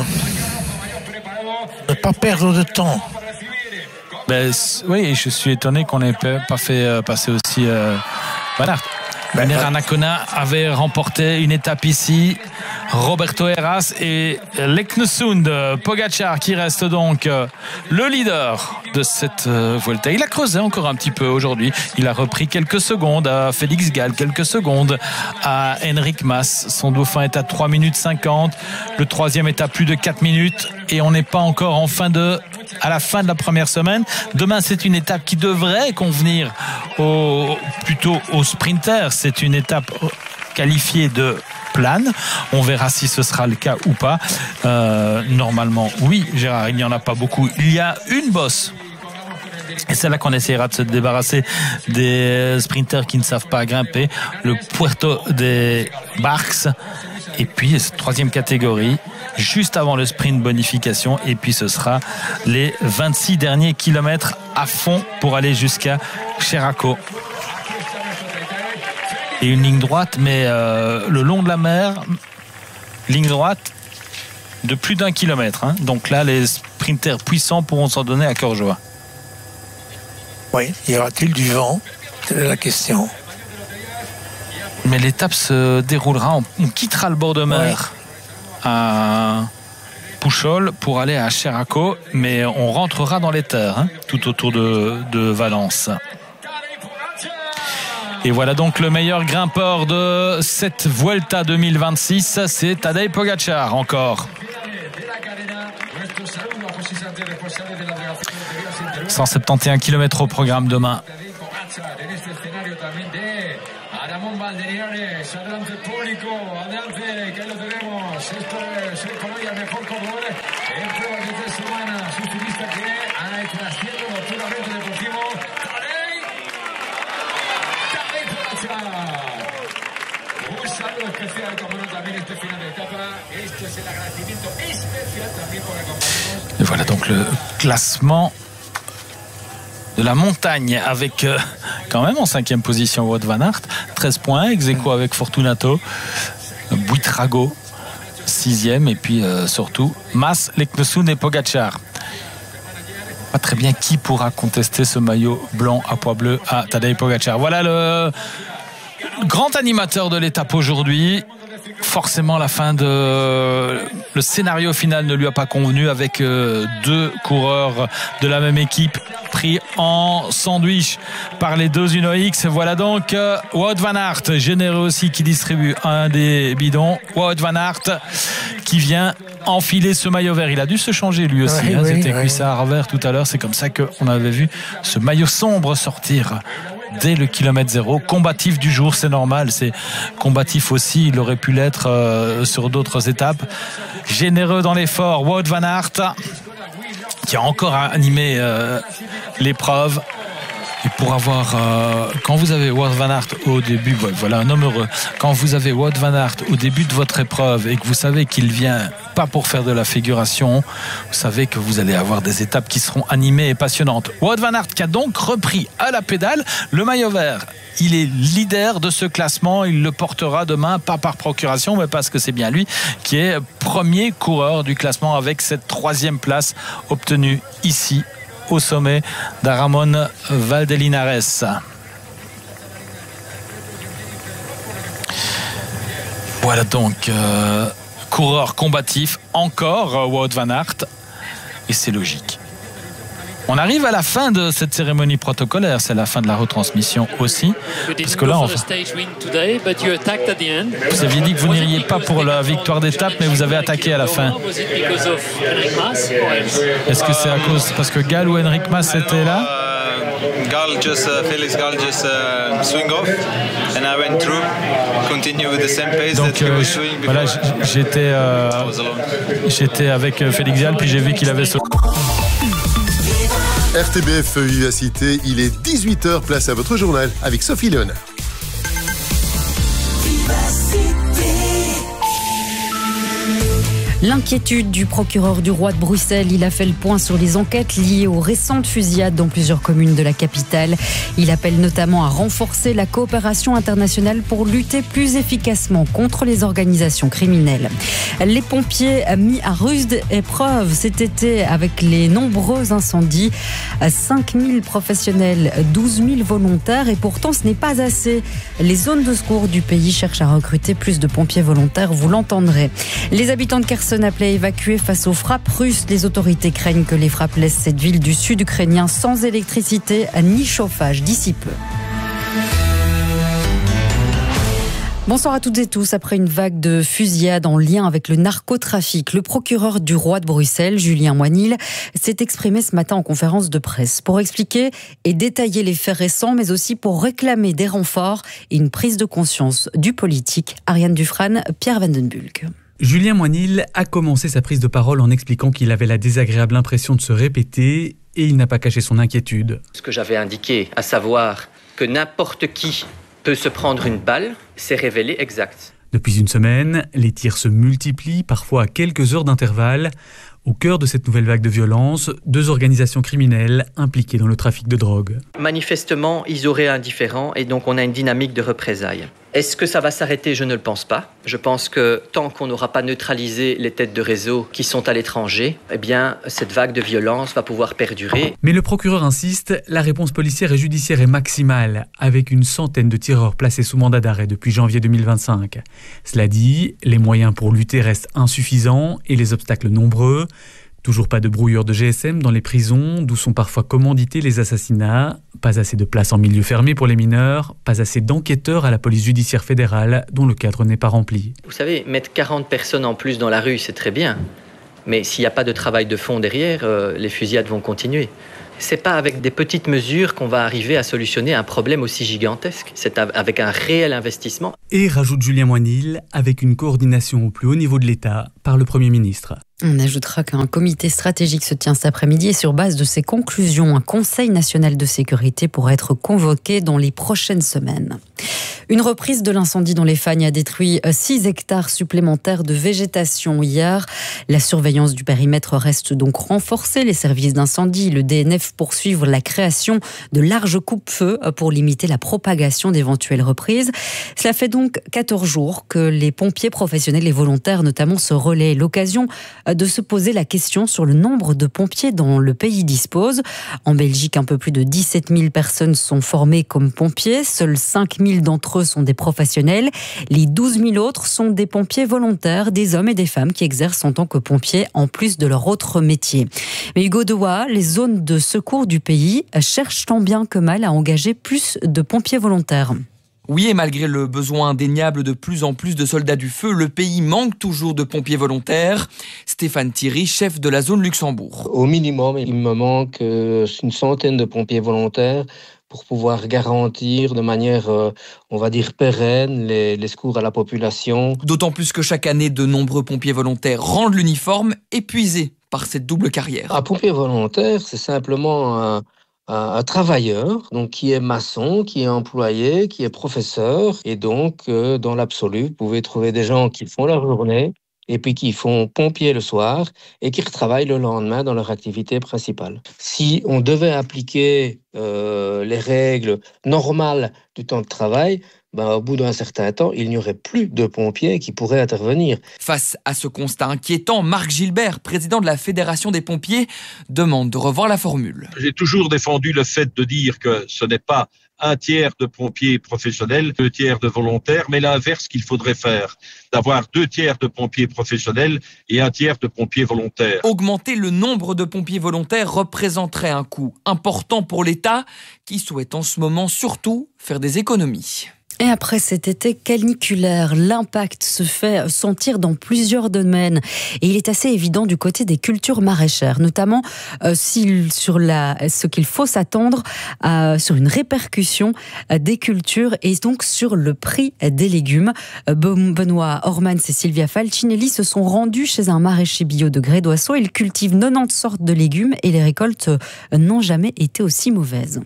Ne pas perdre de temps. Ben, oui, je suis étonné qu'on n'ait pas fait euh, passer aussi euh, voilà. Ben, Winner Anacona avait remporté une étape ici. Roberto Heras et Leknesund Pogačar qui reste donc le leader de cette Vuelta. Il a creusé encore un petit peu aujourd'hui. Il a repris quelques secondes à Félix Gall, quelques secondes à Enric Mas. Son dauphin est à trois minutes cinquante. Le troisième est à plus de quatre minutes. Et on n'est pas encore en fin de, à la fin de la première semaine. Demain, c'est une étape qui devrait convenir au, plutôt aux sprinters. C'est une étape qualifiée de plane. On verra si ce sera le cas ou pas. Euh, normalement, oui, Gérard, il n'y en a pas beaucoup. Il y a une bosse. Et c'est là qu'on essaiera de se débarrasser des sprinters qui ne savent pas grimper. Le Puerto de Barques. Et puis, troisième catégorie, juste avant le sprint bonification. Et puis, ce sera les vingt-six derniers kilomètres à fond pour aller jusqu'à Cheraco. Et une ligne droite, mais euh, le long de la mer, ligne droite de plus d'un kilomètre. Hein. Donc là, les sprinters puissants pourront s'en donner à cœur joie. Oui, y aura-t-il du vent? C'est la question. Mais l'étape se déroulera, on, on quittera le bord de mer oui. à Puchol pour aller à Cheraco, mais on rentrera dans les terres, hein, tout autour de, de Valence. Et voilà donc le meilleur grimpeur de cette Vuelta deux mille vingt-six, c'est Tadej Pogačar encore. cent soixante et onze kilomètres au programme demain. Ramón Valderiones, adelante el público, adelante, que lo tenemos. Esto es el Colombia, el mejor corredor en pruebas de tres semanas. Un ciclista que ha hecho un ascenso puramente deportivo. ¡Tadej! ¡Tadej Pogačar! Un saludo especial, como no, también este final de etapa. Esto es el agradecimiento especial también por acompañarnos. Et voilà donc le classement de la montagne avec euh, quand même en cinquième position Wout van Aert, treize points, ex aequo avec Fortunato, Buitrago sixième et puis euh, surtout Mas, Leknesund et Pogačar. Pas très bien qui pourra contester ce maillot blanc à pois bleu à Tadej Pogačar. Voilà le grand animateur de l'étape aujourd'hui. Forcément, la fin de le scénario final ne lui a pas convenu avec euh, deux coureurs de la même équipe pris en sandwich par les deux Uno X. Voilà donc euh, Wout van Aert, généreux aussi, qui distribue un des bidons. Wout van Aert qui vient enfiler ce maillot vert. Il a dû se changer lui aussi. Oui, hein, oui, c'était oui. Cuissard vert tout à l'heure. C'est comme ça qu'on avait vu ce maillot sombre sortir dès le kilomètre zéro. Combatif du jour, c'est normal. C'est combatif aussi. Il aurait pu l'être euh, sur d'autres étapes. Généreux dans l'effort, Wout van Aert, qui a encore animé euh, l'épreuve. Et pour avoir, euh, quand vous avez Wout van Aert au début, voilà un homme heureux. Quand vous avez Wout van Aert au début de votre épreuve et que vous savez qu'il vient pas pour faire de la figuration, vous savez que vous allez avoir des étapes qui seront animées et passionnantes. Wout van Aert qui a donc repris à la pédale le maillot vert. Il est leader de ce classement, il le portera demain, pas par procuration, mais parce que c'est bien lui qui est premier coureur du classement avec cette troisième place obtenue ici au sommet d'Aramón Valdelinares. Voilà donc euh, coureur combatif encore, euh, Wout van Aert, et c'est logique. On arrive à la fin de cette cérémonie protocolaire, c'est la fin de la retransmission aussi, parce que là, on... vous aviez dit que vous n'iriez pas pour la victoire d'étape, mais vous avez attaqué à la fin. Est-ce que c'est à cause parce que Gall ou Enric Mas était là? Gall just uh, Felix Gall just uh, swing off and I went through, continue with the same pace. Donc that he was swing before. Voilà, j'étais euh, j'étais avec Félix Gall, puis j'ai vu qu'il avait sauté. R T B F Vivacité, il est dix-huit heures, place à votre journal avec Sophie Léonard. L'inquiétude du procureur du roi de Bruxelles, il a fait le point sur les enquêtes liées aux récentes fusillades dans plusieurs communes de la capitale. Il appelle notamment à renforcer la coopération internationale pour lutter plus efficacement contre les organisations criminelles. Les pompiers mis à rude épreuve cet été avec les nombreux incendies. cinq mille professionnels, douze mille volontaires et pourtant ce n'est pas assez. Les zones de secours du pays cherchent à recruter plus de pompiers volontaires, vous l'entendrez. Les habitants de Kherson appelés à évacuer face aux frappes russes. Les autorités craignent que les frappes laissent cette ville du sud ukrainien sans électricité ni chauffage d'ici peu. Bonsoir à toutes et tous. Après une vague de fusillades en lien avec le narcotrafic, le procureur du roi de Bruxelles, Julien Moinil, s'est exprimé ce matin en conférence de presse pour expliquer et détailler les faits récents, mais aussi pour réclamer des renforts et une prise de conscience du politique. Ariane Dufresne, Pierre Vandenbulck. Julien Moinil a commencé sa prise de parole en expliquant qu'il avait la désagréable impression de se répéter et il n'a pas caché son inquiétude. Ce que j'avais indiqué, à savoir que n'importe qui peut se prendre une balle, s'est révélé exact. Depuis une semaine, les tirs se multiplient, parfois à quelques heures d'intervalle. Au cœur de cette nouvelle vague de violence, deux organisations criminelles impliquées dans le trafic de drogue. Manifestement, ils auraient un différend et donc on a une dynamique de représailles. Est-ce que ça va s'arrêter? Je ne le pense pas. Je pense que tant qu'on n'aura pas neutralisé les têtes de réseau qui sont à l'étranger, eh bien, cette vague de violence va pouvoir perdurer. Mais le procureur insiste, la réponse policière et judiciaire est maximale, avec une centaine de tireurs placés sous mandat d'arrêt depuis janvier deux mille vingt-cinq. Cela dit, les moyens pour lutter restent insuffisants et les obstacles nombreux. Toujours pas de brouilleurs de G S M dans les prisons, d'où sont parfois commandités les assassinats. Pas assez de places en milieu fermé pour les mineurs. Pas assez d'enquêteurs à la police judiciaire fédérale, dont le cadre n'est pas rempli. Vous savez, mettre quarante personnes en plus dans la rue, c'est très bien. Mais s'il n'y a pas de travail de fond derrière, euh, les fusillades vont continuer. C'est pas avec des petites mesures qu'on va arriver à solutionner un problème aussi gigantesque. C'est avec un réel investissement. Et rajoute Julien Moinil, avec une coordination au plus haut niveau de l'État par le Premier ministre. On ajoutera qu'un comité stratégique se tient cet après-midi et sur base de ses conclusions, un Conseil national de sécurité pourrait être convoqué dans les prochaines semaines. Une reprise de l'incendie dans les Fagnes a détruit six hectares supplémentaires de végétation hier. La surveillance du périmètre reste donc renforcée. Les services d'incendie, le D N F poursuivent la création de larges coupe-feux pour limiter la propagation d'éventuelles reprises. Cela fait donc quatorze jours que les pompiers professionnels et volontaires notamment se relaient. L'occasion de se poser la question sur le nombre de pompiers dont le pays dispose. En Belgique, un peu plus de dix-sept mille personnes sont formées comme pompiers. Seuls cinq mille d'entre eux sont des professionnels. Les douze mille autres sont des pompiers volontaires, des hommes et des femmes qui exercent en tant que pompiers en plus de leur autre métier. Mais Hugo Dewa, les zones de secours du pays cherchent tant bien que mal à engager plus de pompiers volontaires. Oui, et malgré le besoin indéniable de plus en plus de soldats du feu, le pays manque toujours de pompiers volontaires. Stéphane Thierry, chef de la zone Luxembourg. Au minimum, il me manque une centaine de pompiers volontaires pour pouvoir garantir de manière, euh, on va dire, pérenne les, les secours à la population. D'autant plus que chaque année, de nombreux pompiers volontaires rendent l'uniforme épuisés par cette double carrière. Un pompier volontaire, c'est simplement un, un, un travailleur donc qui est maçon, qui est employé, qui est professeur. Et donc, euh, dans l'absolu, vous pouvez trouver des gens qui font leur journée et puis qui font pompier le soir et qui retravaillent le lendemain dans leur activité principale. Si on devait appliquer euh, les règles normales du temps de travail, ben, au bout d'un certain temps, il n'y aurait plus de pompiers qui pourraient intervenir. Face à ce constat inquiétant, Marc Gilbert, président de la Fédération des pompiers, demande de revoir la formule. J'ai toujours défendu le fait de dire que ce n'est pas un tiers de pompiers professionnels, deux tiers de volontaires, mais l'inverse qu'il faudrait faire, d'avoir deux tiers de pompiers professionnels et un tiers de pompiers volontaires. Augmenter le nombre de pompiers volontaires représenterait un coût important pour l'État qui souhaite en ce moment surtout faire des économies. Et après cet été caniculaire, l'impact se fait sentir dans plusieurs domaines. Et il est assez évident du côté des cultures maraîchères, notamment euh, si, sur la, ce qu'il faut s'attendre à, sur une répercussion des cultures et donc sur le prix des légumes. Benoît Ormans et Sylvia Falcinelli se sont rendus chez un maraîcher bio de Gré-d'Oisseau. Il cultive quatre-vingt-dix sortes de légumes et les récoltes n'ont jamais été aussi mauvaises.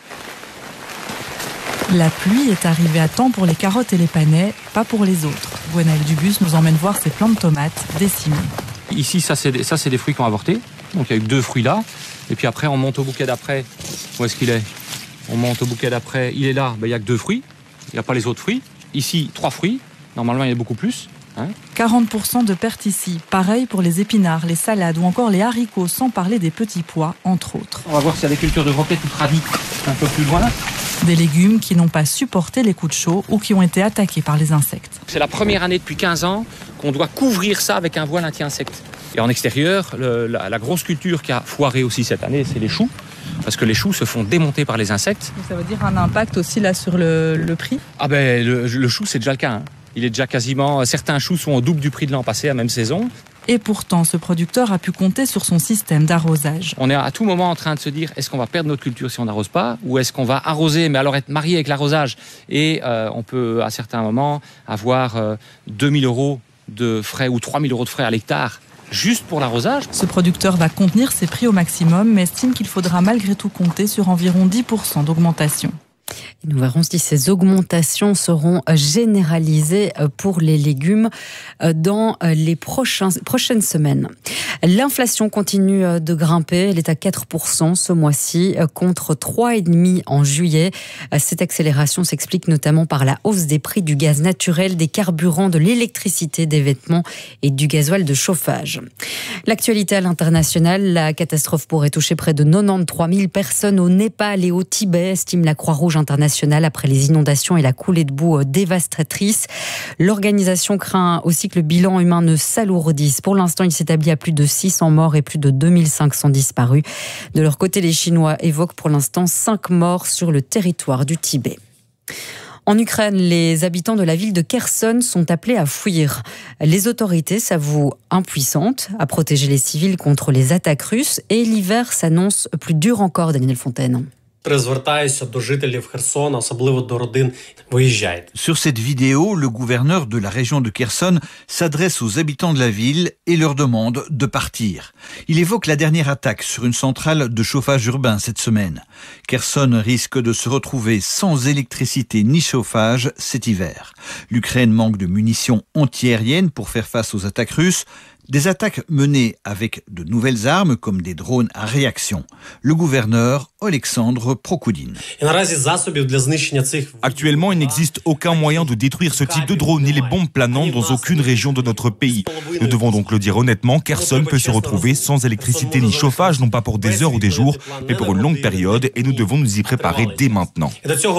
La pluie est arrivée à temps pour les carottes et les panais, pas pour les autres. Gwenaël Dubus nous emmène voir ces plants de tomates décimées. Ici, ça c'est, des, ça, c'est des fruits qui ont avorté. Donc il y a eu deux fruits là. Et puis après, on monte au bouquet d'après. Où est-ce qu'il est ? On monte au bouquet d'après. Il est là, ben, il n'y a que deux fruits. Il n'y a pas les autres fruits. Ici, trois fruits. Normalement, il y en a beaucoup plus. Hein ? quarante pour cent de pertes ici. Pareil pour les épinards, les salades ou encore les haricots, sans parler des petits pois, entre autres. On va voir s'il y a des cultures de roquettes ou de radis un peu plus loin. Des légumes qui n'ont pas supporté les coups de chaud ou qui ont été attaqués par les insectes. C'est la première année depuis quinze ans qu'on doit couvrir ça avec un voile anti-insectes. Et en extérieur, le, la, la grosse culture qui a foiré aussi cette année, c'est les choux. Parce que les choux se font démonter par les insectes. Donc ça veut dire un impact aussi là sur le, le prix ? Ah ben le, le chou, c'est déjà le cas. Hein. Il est déjà quasiment... Certains choux sont au double du prix de l'an passé, à même saison. Et pourtant, ce producteur a pu compter sur son système d'arrosage. On est à tout moment en train de se dire, est-ce qu'on va perdre notre culture si on n'arrose pas ? Ou est-ce qu'on va arroser, mais alors être marié avec l'arrosage ? Et euh, on peut, à certains moments, avoir euh, deux mille euros de frais ou trois mille euros de frais à l'hectare juste pour l'arrosage. Ce producteur va contenir ses prix au maximum, mais estime qu'il faudra malgré tout compter sur environ dix pour cent d'augmentation. Nous verrons si ces augmentations seront généralisées pour les légumes dans les prochains, prochaines semaines. L'inflation continue de grimper. Elle est à quatre pour cent ce mois-ci contre trois virgule cinq pour cent en juillet. Cette accélération s'explique notamment par la hausse des prix du gaz naturel, des carburants, de l'électricité, des vêtements et du gasoil de chauffage. L'actualité à l'international, la catastrophe pourrait toucher près de quatre-vingt-treize mille personnes au Népal et au Tibet, estime la Croix-Rouge internationale après les inondations et la coulée de boue dévastatrice. L'organisation craint aussi que le bilan humain ne s'alourdisse. Pour l'instant, il s'établit à plus de six cents morts et plus de deux mille cinq cents disparus. De leur côté, les Chinois évoquent pour l'instant cinq morts sur le territoire du Tibet. En Ukraine, les habitants de la ville de Kherson sont appelés à fuir. Les autorités s'avouent impuissantes à protéger les civils contre les attaques russes et l'hiver s'annonce plus dur encore, Daniel Fontaine. Sur cette vidéo, le gouverneur de la région de Kherson s'adresse aux habitants de la ville et leur demande de partir. Il évoque la dernière attaque sur une centrale de chauffage urbain cette semaine. Kherson risque de se retrouver sans électricité ni chauffage cet hiver. L'Ukraine manque de munitions antiaériennes pour faire face aux attaques russes. Des attaques menées avec de nouvelles armes comme des drones à réaction. Le gouverneur Alexandre Prokoudine. Actuellement, il n'existe aucun moyen de détruire ce type de drone ni les bombes planantes dans aucune région de notre pays. Nous devons donc le dire honnêtement, Kherson peut se retrouver sans électricité ni chauffage, non pas pour des heures ou des jours, mais pour une longue période, et nous devons nous y préparer dès maintenant.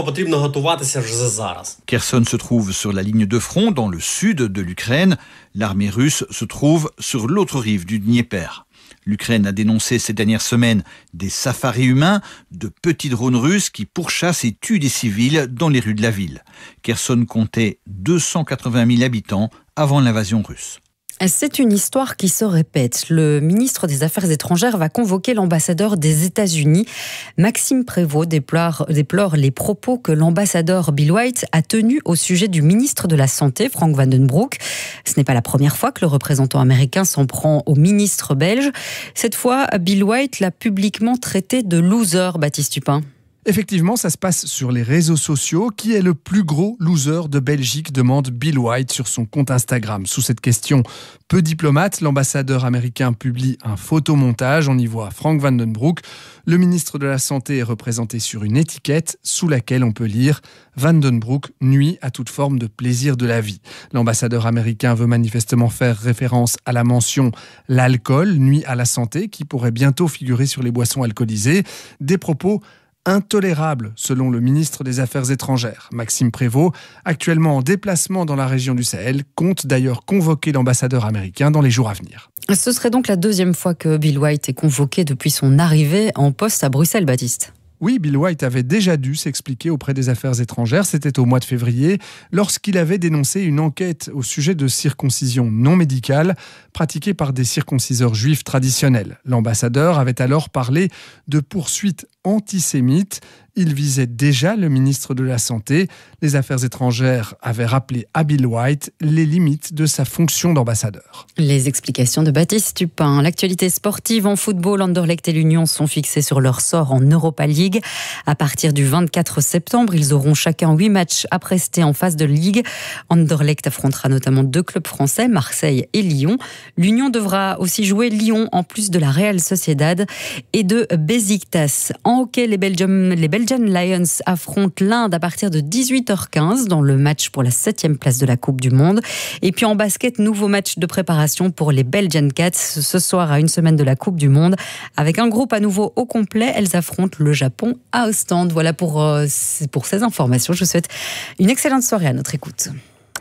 Kherson se trouve sur la ligne de front dans le sud de l'Ukraine. L'armée russe se trouve sur l'autre rive du Dniepr. L'Ukraine a dénoncé ces dernières semaines des safaris humains, de petits drones russes qui pourchassent et tuent des civils dans les rues de la ville. Kherson comptait deux cent quatre-vingt mille habitants avant l'invasion russe. C'est une histoire qui se répète. Le ministre des Affaires étrangères va convoquer l'ambassadeur des États-Unis. Maxime Prévost déplore, déplore les propos que l'ambassadeur Bill White a tenus au sujet du ministre de la Santé, Frank Vandenbroek. Ce n'est pas la première fois que le représentant américain s'en prend au ministre belge. Cette fois, Bill White l'a publiquement traité de loser, Baptiste Tupin. Effectivement, ça se passe sur les réseaux sociaux. Qui est le plus gros loser de Belgique, demande Bill White sur son compte Instagram. Sous cette question peu diplomate, l'ambassadeur américain publie un photomontage. On y voit Frank Vandenbroek. Le ministre de la Santé est représenté sur une étiquette sous laquelle on peut lire « Vandenbroek nuit à toute forme de plaisir de la vie ». L'ambassadeur américain veut manifestement faire référence à la mention « l'alcool nuit à la santé » qui pourrait bientôt figurer sur les boissons alcoolisées. Des propos intolérable, selon le ministre des Affaires étrangères. Maxime Prévost, actuellement en déplacement dans la région du Sahel, compte d'ailleurs convoquer l'ambassadeur américain dans les jours à venir. Ce serait donc la deuxième fois que Bill White est convoqué depuis son arrivée en poste à Bruxelles, Baptiste. Oui, Bill White avait déjà dû s'expliquer auprès des Affaires étrangères. C'était au mois de février, lorsqu'il avait dénoncé une enquête au sujet de circoncision non médicale pratiquée par des circonciseurs juifs traditionnels. L'ambassadeur avait alors parlé de poursuites antisémites. Il visait déjà le ministre de la Santé. Les Affaires étrangères avaient rappelé à Bill White les limites de sa fonction d'ambassadeur. Les explications de Baptiste Tupin. L'actualité sportive en football, Anderlecht et l'Union sont fixés sur leur sort en Europa League. À partir du vingt-quatre septembre, ils auront chacun huit matchs à prester en phase de Ligue. Anderlecht affrontera notamment deux clubs français, Marseille et Lyon. L'Union devra aussi jouer Lyon en plus de la Real Sociedad et de Besiktas. En hockey, les Belgium, les Belgian Lions affrontent l'Inde à partir de dix-huit heures quinze dans le match pour la septième place de la Coupe du Monde. Et puis en basket, nouveau match de préparation pour les Belgian Cats ce soir à une semaine de la Coupe du Monde. Avec un groupe à nouveau au complet, elles affrontent le Japon à Ostende. Voilà pour, euh, pour ces informations. Je vous souhaite une excellente soirée à notre écoute.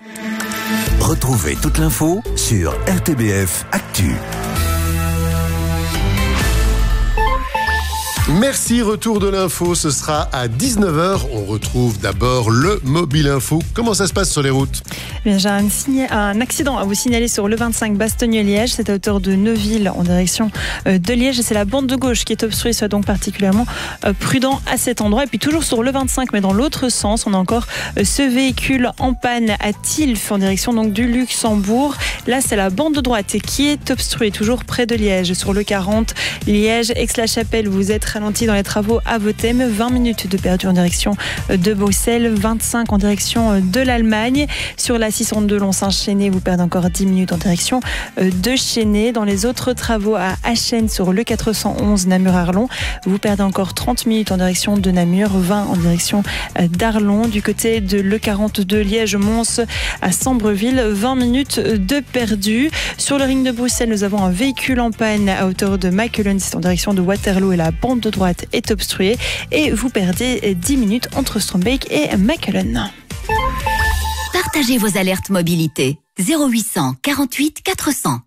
Retrouvez toute l'info sur R T B F Actu. Merci, retour de l'info, ce sera à dix-neuf heures. On retrouve d'abord le Mobile Info. Comment ça se passe sur les routes ? Bien, j'ai un, signé, un accident à vous signaler sur le vingt-cinq Bastogne-Liège. C'est à hauteur de Neuville en direction de Liège. Et c'est la bande de gauche qui est obstruée. Soyez donc particulièrement prudent à cet endroit. Et puis toujours sur le vingt-cinq, mais dans l'autre sens, on a encore ce véhicule en panne à Tilf en direction donc du Luxembourg. Là, c'est la bande de droite qui est obstruée, toujours près de Liège. Sur le quarante, Liège, Aix-la-Chapelle, vous êtes ralenti dans les travaux à Vothème. vingt minutes de perdu en direction de Bruxelles, vingt-cinq en direction de l'Allemagne. Sur la six cent deux Lons-Saint-Chénet, vous perdez encore dix minutes en direction de Chénet. Dans les autres travaux à Achen sur le quatre cent onze Namur-Arlon, vous perdez encore trente minutes en direction de Namur, vingt en direction d'Arlon. Du côté de l'E quarante-deux Liège-Mons à Sambreville, vingt minutes de perdu. Sur le ring de Bruxelles, nous avons un véhicule en panne à hauteur de Mechelen, c'est en direction de Waterloo et la bande de droite est obstruée et vous perdez dix minutes entre Strombeek et Mechelen. Partagez vos alertes mobilité. zéro huit cent quarante-huit quatre cents.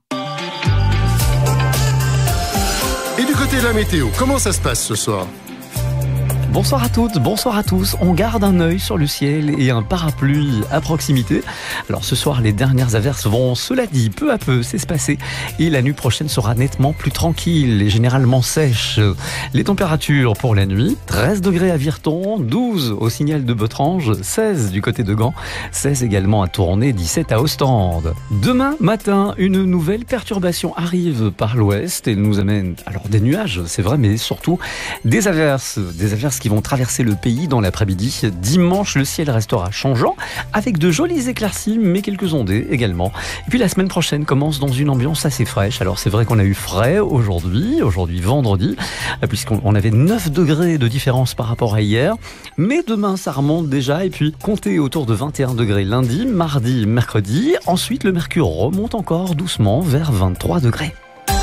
Et du côté de la météo, comment ça se passe ce soir ? Bonsoir à toutes, bonsoir à tous. On garde un œil sur le ciel et un parapluie à proximité. Alors ce soir, les dernières averses vont, cela dit, peu à peu s'espacer et la nuit prochaine sera nettement plus tranquille et généralement sèche. Les températures pour la nuit, treize degrés à Virton, douze au Signal de Beutrange, seize du côté de Gand, seize également à Tournai, dix-sept à Ostende. Demain matin, une nouvelle perturbation arrive par l'ouest et nous amène alors des nuages, c'est vrai, mais surtout des averses, des averses qui vont traverser le pays dans l'après-midi. Dimanche, le ciel restera changeant avec de jolies éclaircies, mais quelques ondées également. Et puis la semaine prochaine commence dans une ambiance assez fraîche. Alors c'est vrai qu'on a eu frais aujourd'hui, aujourd'hui vendredi, puisqu'on avait neuf degrés de différence par rapport à hier. Mais demain, ça remonte déjà. Et puis comptez autour de vingt et un degrés lundi, mardi, mercredi. Ensuite, le mercure remonte encore doucement vers vingt-trois degrés.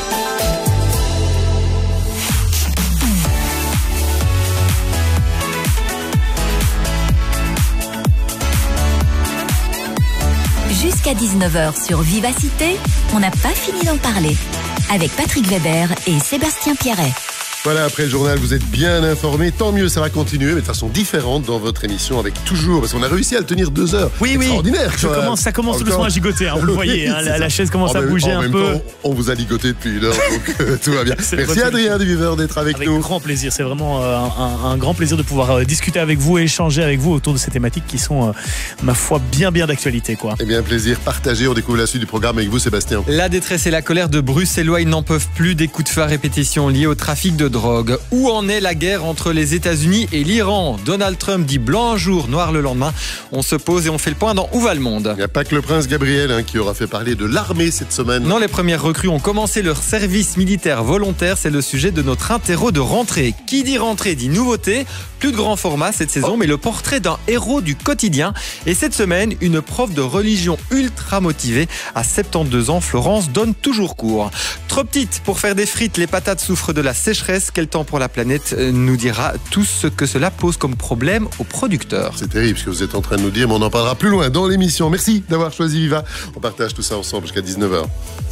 Jusqu'à dix-neuf heures sur Vivacité, on n'a pas fini d'en parler. Avec Patrick Weber et Sébastien Pierret. Voilà, après le journal, vous êtes bien informés. Tant mieux, ça va continuer, mais de façon différente dans votre émission avec toujours, parce qu'on a réussi à le tenir deux heures. Oui, oui. Extraordinaire. Je commence, ça commence tout doucement à gigoter, hein, vous le voyez. Hein, la, la chaise commence en à même, bouger en un même peu. Temps, on vous a ligoté depuis une heure, donc euh, tout va bien. Merci Adrien Deviveur d'être avec, avec nous. Avec grand plaisir. C'est vraiment euh, un, un grand plaisir de pouvoir euh, discuter avec vous et échanger avec vous autour de ces thématiques qui sont, euh, ma foi, bien, bien d'actualité, quoi. Eh bien, plaisir partagé. On découvre la suite du programme avec vous, Sébastien. La détresse et la colère de Bruxellois, ils n'en peuvent plus des coups de feu à répétition liés au trafic de drogue. Où en est la guerre entre les États-Unis et l'Iran? Donald Trump dit blanc un jour, noir le lendemain. On se pose et on fait le point dans Où va le monde? Il n'y a pas que le prince Gabriel hein, qui aura fait parler de l'armée cette semaine. Non, les premières recrues ont commencé leur service militaire volontaire. C'est le sujet de notre interro de rentrée. Qui dit rentrée dit nouveauté. Plus de grand format cette saison, oh. mais le portrait d'un héros du quotidien. Et cette semaine, une prof de religion ultra motivée. À soixante-douze ans, Florence donne toujours cours. Trop petite pour faire des frites, les patates souffrent de la sécheresse. Quel temps pour la planète nous dira tout ce que cela pose comme problème aux producteurs. C'est terrible ce que vous êtes en train de nous dire, mais on en parlera plus loin dans l'émission. Merci d'avoir choisi Viva. On partage tout ça ensemble jusqu'à dix-neuf heures.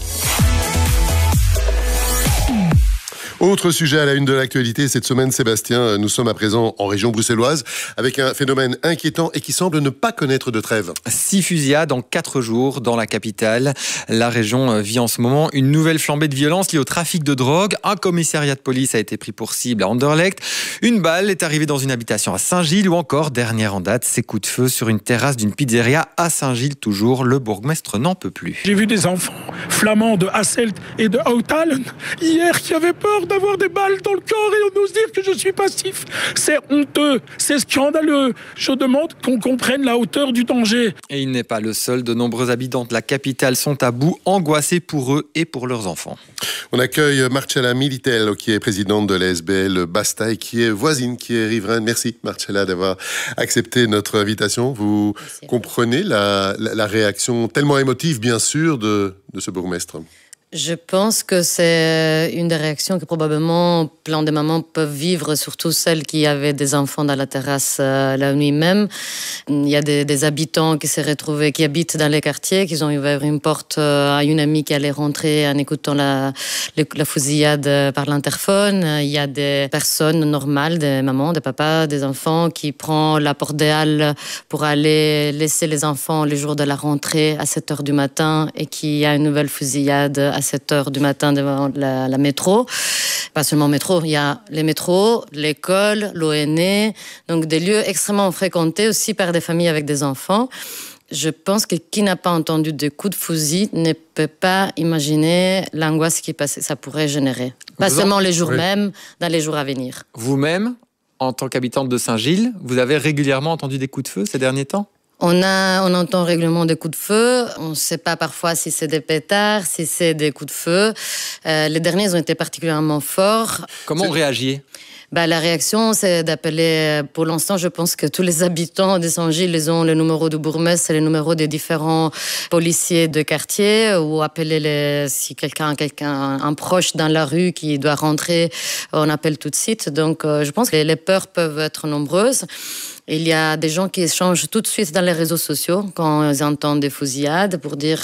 Autre sujet à la une de l'actualité cette semaine, Sébastien, nous sommes à présent en région bruxelloise avec un phénomène inquiétant et qui semble ne pas connaître de trêve. Six fusillades en quatre jours dans la capitale. La région vit en ce moment une nouvelle flambée de violence liée au trafic de drogue. Un commissariat de police a été pris pour cible à Anderlecht. Une balle est arrivée dans une habitation à Saint-Gilles ou encore, dernière en date, ces coups de feu sur une terrasse d'une pizzeria à Saint-Gilles. Toujours, le bourgmestre n'en peut plus. J'ai vu des enfants flamands de Hasselt et de Houtalen hier qui avaient peur d'avoir des balles dans le corps et on ose dire que je suis passif. C'est honteux, c'est scandaleux. Je demande qu'on comprenne la hauteur du danger. Et il n'est pas le seul. De nombreux habitants de la capitale sont à bout, angoissés pour eux et pour leurs enfants. On accueille Marcella Militel, qui est présidente de la S B L Basta et qui est voisine, qui est riveraine. Merci Marcella d'avoir accepté notre invitation. Vous Merci. comprenez la, la, la réaction tellement émotive, bien sûr, de, de ce bourgmestre? Je pense que c'est une des réactions que probablement plein de mamans peuvent vivre, surtout celles qui avaient des enfants dans la terrasse euh, la nuit même. Il y a des, des habitants qui s'est retrouvés, qui habitent dans les quartiers, qui ont ouvert une porte à une amie qui allait rentrer en écoutant la, la fusillade par l'interphone. Il y a des personnes normales, des mamans, des papas, des enfants qui prennent la porte des halles pour aller laisser les enfants le jour de la rentrée à sept heures du matin et qui a une nouvelle fusillade à sept heures du matin devant la, la métro. Pas seulement métro, il y a les métros, l'école, l'O N E, donc des lieux extrêmement fréquentés aussi par des familles avec des enfants. Je pense que qui n'a pas entendu des coups de fusil ne peut pas imaginer l'angoisse que ça pourrait générer. Pas vous seulement en... les jours oui. même, dans les jours à venir. Vous-même, en tant qu'habitante de Saint-Gilles, vous avez régulièrement entendu des coups de feu ces derniers temps ? On, a, on entend régulièrement des coups de feu. On ne sait pas parfois si c'est des pétards, si c'est des coups de feu. Euh, les derniers ont été particulièrement forts. Comment on réagit ? Bah, la réaction, c'est d'appeler, pour l'instant, je pense que tous les habitants de Saint-Gilles, ils ont le numéro du bourgmestre et le numéro des différents policiers de quartier, ou appeler les, si quelqu'un, quelqu'un, un proche dans la rue qui doit rentrer, on appelle tout de suite. Donc, euh, je pense que les peurs peuvent être nombreuses. Il y a des gens qui échangent tout de suite dans les réseaux sociaux quand ils entendent des fusillades pour dire euh,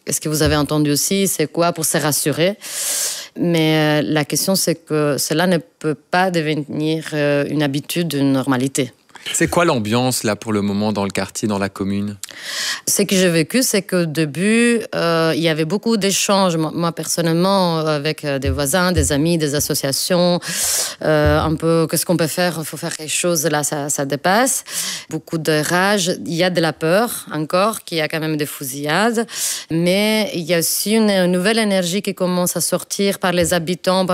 est-ce que vous avez entendu aussi, c'est quoi, pour se rassurer. Mais la question, c'est que cela ne peut pas devenir une habitude, une normalité. C'est quoi l'ambiance là pour le moment dans le quartier, dans la commune? Ce que j'ai vécu, c'est qu'au début, euh, il y avait beaucoup d'échanges, moi, moi personnellement, avec des voisins, des amis, des associations, euh, un peu qu'est-ce qu'on peut faire, il faut faire quelque chose, là ça, ça dépasse. Beaucoup de rage, il y a de la peur encore, qu'il y a quand même des fusillades, mais il y a aussi une nouvelle énergie qui commence à sortir par les habitants,